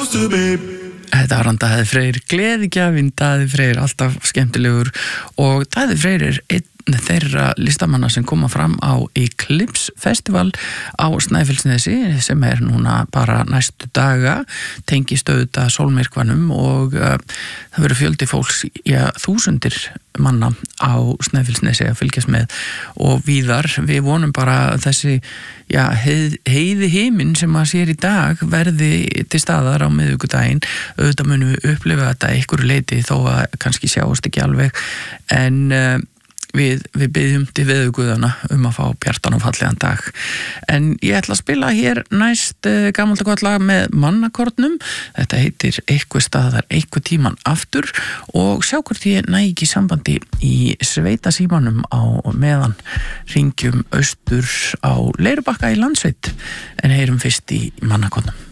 Þetta var hann Daði Freyr, gleðigjafinn Daði Freyr, alltaf skemmtilegur og Daði Freyr einn þeirra listamanna sem koma fram á Eclipse Festival á Snæfellsnesi sem núna bara næstu daga, tengist auðvitað sólmyrkvanum og það verður fjöldi fólks, þúsundir manna á Snæfellsnesi að fylgjast með og víðar. Við vonum bara þessi heiði himinn sem maður sér í dag verði til staðar á miðvikudaginn. Auðvitað munum við upplifa þetta einhverju leyti þó að kannski sjáast ekki alveg en við byggjum til veðurguðana að fá bjartan og fallegan dag. En ég ætla að spila hér næst gamalt og gott lag með mannakornum. Þetta heitir Eitthvað staðar, eitthvað tíman aftur og sjá hvort ég næ ekki sambandi í sveitasímanum á meðan ringjum austur á Leirubakka í Landsveit en heyrum fyrst í mannakornum.